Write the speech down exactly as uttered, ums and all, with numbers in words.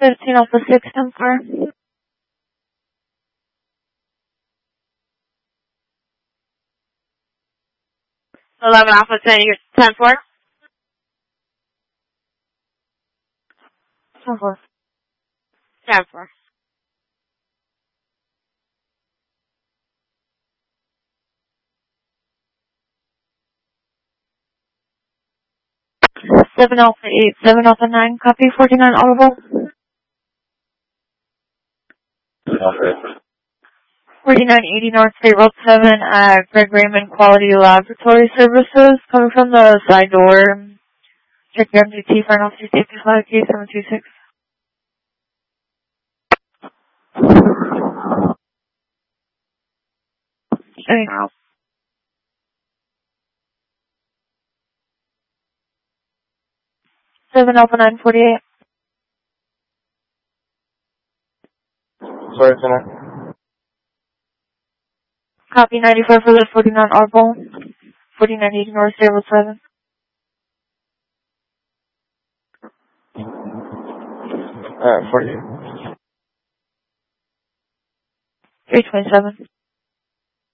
fifteen Alpha six, ten four. eleven Alpha ten, you're ten four? ten four. ten four. seven Alpha eight, seven Alpha nine, copy forty-nine audible. Okay. forty-nine eighty North State Road seven at Greg Raymond Quality Laboratory Services, coming from the side door. Check your M D T for an officer safety flag, K seven two six. Anyhow. seven Alpha nine forty-eight. Sorry, Center. Copy ninety-four for the forty-nine audible. forty-nine eighty North State Road seven. Alright, forty. three twenty-seven.